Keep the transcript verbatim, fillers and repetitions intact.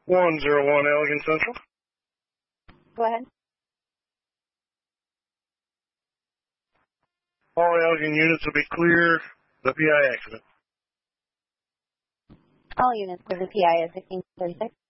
one zero one Elgin Central. Go ahead. All Elgin units will be clear the P I accident. All units clear the P I at sixteen thirty-six.